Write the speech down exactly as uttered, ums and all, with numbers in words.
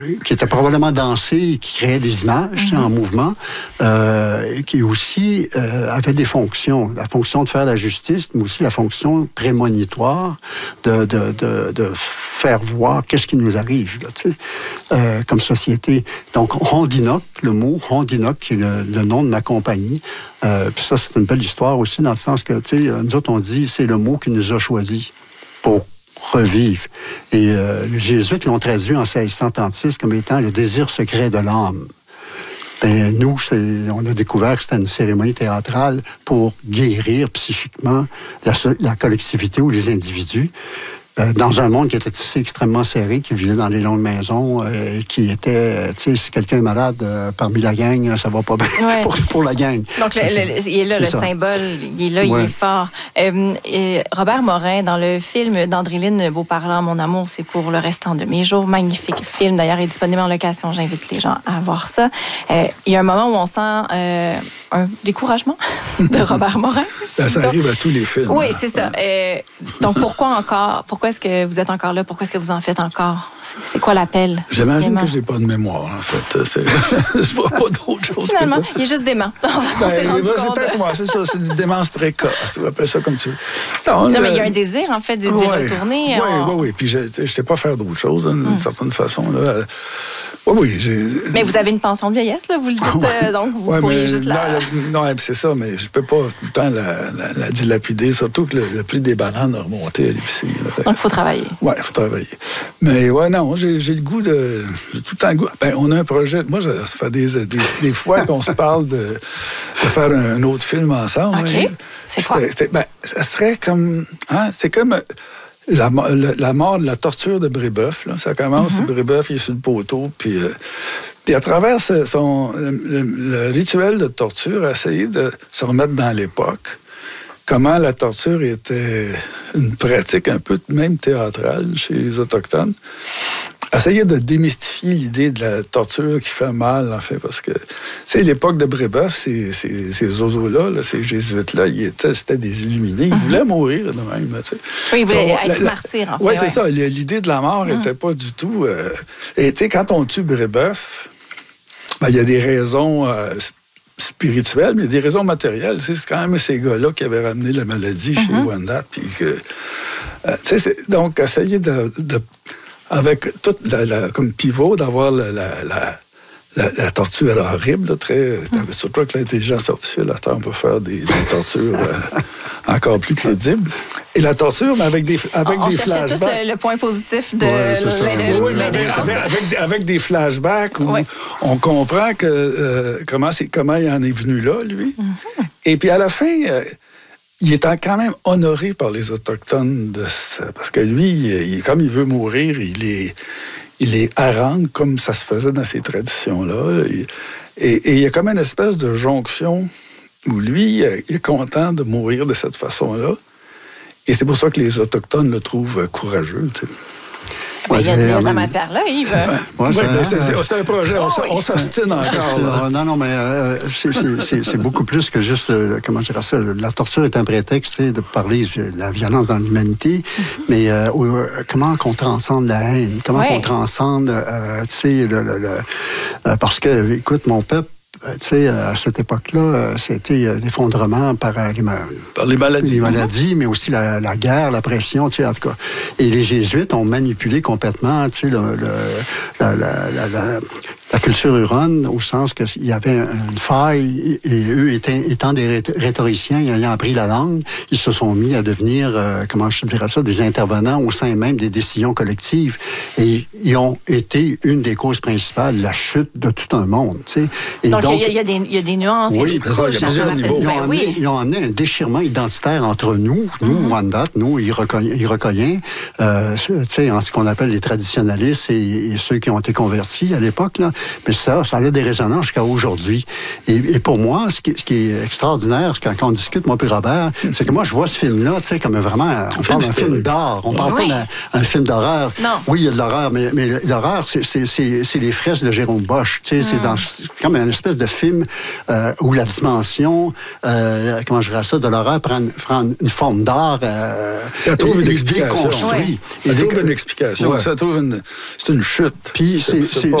qui était probablement dansé, qui créait des images mm-hmm. en mouvement, euh, et qui aussi euh, avait des fonctions. La fonction de faire la justice, mais aussi la fonction prémonitoire de, de, de, de faire voir qu'est-ce qui nous arrive là, tu sais, euh, comme société. Donc, Rondinoc, le mot Rondinoc, qui est le, le nom de ma compagnie, euh, puis ça, c'est une belle histoire aussi, dans le sens que, tu sais, nous autres, on dit, c'est le mot qui nous a choisis pour revivre. Et euh, les Jésuites l'ont traduit en seize cent trente-six comme étant le désir secret de l'âme. Ben, nous, c'est, on a découvert que c'était une cérémonie théâtrale pour guérir psychiquement la, la collectivité ou les individus. Euh, dans un monde qui était tissé extrêmement serré, qui vivait dans les longues maisons, euh, et qui était, euh, tu sais, si quelqu'un est malade euh, parmi la gang, ça va pas bien ouais. pour, pour la gang. Donc, le, le, il est là, c'est le ça. symbole, il est là, ouais. il est fort. Euh, et Robert Morin, dans le film d'Andréline Beauparlant, Mon amour, c'est pour le restant de mes jours, magnifique film, d'ailleurs, est disponible en location, j'invite les gens à voir ça. Euh, il y a un moment où on sent euh, un découragement de Robert Morin. Ça, ça arrive à tous les films. Oui, hein. c'est ça. Euh, donc, pourquoi encore, pourquoi est-ce que vous êtes encore là? Pourquoi est-ce que vous en faites encore? C'est, c'est quoi l'appel? J'imagine que je n'ai pas de mémoire, en fait. C'est, je ne vois pas d'autre chose Finalement, que ça. il est juste dément. Ben, c'est, c'est peut-être moi, c'est ça. C'est une démence précoce. Tu appelles ça comme tu veux. Non, non le... mais il y a un désir, en fait, d'y ouais, retourner. Oui, on... oui, oui. Puis je ne sais pas faire d'autre chose, d'une hum. certaine façon. Là. Oui, oui. J'ai... Mais vous avez une pension de vieillesse, là, vous le dites, ouais. euh, donc vous ouais, pourriez juste la... Non, non, c'est ça, mais je ne peux pas tout le temps la, la, la dilapider, surtout que le, le prix des bananes a remonté à l'épicerie. Là. Donc, il faut travailler. Oui, il faut travailler. Mais ouais, non, j'ai, j'ai le goût de... J'ai tout le temps le goût... Ben, on a un projet... Moi, ça fait des, des, des fois qu'on se parle de, de faire un, un autre film ensemble. OK. Hein. C'est quoi? C'était, ben, ça serait comme... Hein, c'est comme... La, la, la mort de la torture de Brébeuf. Là. Ça commence, mm-hmm. Brébeuf, il est sur le poteau, puis, euh, puis à travers ce, son, le, le, le rituel de torture, essayer de se remettre dans l'époque, comment la torture était une pratique un peu même théâtrale chez les Autochtones. Essayer de démystifier l'idée de la torture qui fait mal, en fait, parce que, c'est l'époque de Brébeuf, ces, ces, ces zozos-là, là, ces jésuites-là, ils étaient, c'était des illuminés. Ils mm-hmm. voulaient mourir de même, tu sais. Oui, ils voulaient Donc, être la, martyrs, en fait. Ouais, c'est ouais, c'est ça. L'idée de la mort n'était mm. pas du tout... Euh... Et, tu sais, quand on tue Brébeuf, ben, il y a des raisons... Euh, spirituelles, mais il y a des raisons matérielles. C'est quand même ces gars-là qui avaient ramené la maladie mm-hmm. chez Wendat. Puis que, euh, donc, essayer de, de avec tout la, la, comme pivot, d'avoir la, la, la, la, la torture horrible, là, très, mm. surtout avec l'intelligence artificielle, là, on peut faire des, des tortures euh, encore plus crédibles. Et la torture, mais avec des, avec on des flashbacks. On cherchait tous le, le point positif de ouais, l'intelligence. Oui, avec, avec des flashbacks où ouais. on comprend que, euh, comment, c'est, comment il en est venu là, lui. Mm-hmm. Et puis à la fin... Euh, il est quand même honoré par les Autochtones de ça, parce que lui, il, comme il veut mourir, il est, il est harangue comme ça se faisait dans ces traditions-là. Et, et, et il y a comme une espèce de jonction où lui, il est content de mourir de cette façon-là. Et c'est pour ça que les Autochtones le trouvent courageux, tu sais. Ben, il y a, il y a de la matière là, Yves. Ouais, ouais, c'est, c'est, c'est, c'est un projet, on, oh, oui. on s'obstine encore. Non, non, mais euh, c'est, c'est, c'est, c'est beaucoup plus que juste, euh, comment je dirais ça, la torture est un prétexte de parler de la violence dans l'humanité, mm-hmm. mais euh, euh, comment on transcende la haine, comment ouais. on transcende, euh, tu sais, le, le, le, euh, parce que, écoute, mon peuple, tu sais, à cette époque-là, c'était l'effondrement par les, par les maladies. Les maladies, mais aussi la, la guerre, la pression, tu sais, en tout cas. Et les Jésuites ont manipulé complètement, tu sais, le, le, la, la, la, la, la culture huronne, au sens qu'il y avait une faille, et eux, étant, étant des rhétoriciens, ayant appris la langue, ils se sont mis à devenir, euh, comment je dirais ça, des intervenants au sein même des décisions collectives. Et ils ont été une des causes principales, la chute de tout un monde, tu sais. Et donc, donc il y, y, y a des nuances, oui, il y a des couches. Il y a plusieurs niveaux. Ils ont, amené, oui. ils ont amené un déchirement identitaire entre nous, nous, mm-hmm. Wendat, nous, Iroquoiens, euh, tu sais, en ce qu'on appelle les traditionalistes et, et ceux qui ont été convertis à l'époque, là. Mais ça, ça a des résonances jusqu'à aujourd'hui. Et, et pour moi, ce qui, ce qui est extraordinaire, quand, quand on discute, moi puis Robert, c'est que moi, je vois ce film-là, tu sais, comme vraiment, on parle d'un film d'art. On parle oui. pas d'un film d'horreur. Oui, il y a de l'horreur, mais, mais l'horreur, c'est, c'est, c'est, c'est les fresques de Jérôme Bosch. Tu sais, mm. c'est, dans, c'est comme une espèce de film euh, où la dimension, euh, comment je dirais ça, de l'horreur prend, prend une forme d'art. Euh, Elle trouve une explication. Oui. Elle trouve une explication. Ouais. Ça trouve une, c'est une chute. Puis c'est, c'est,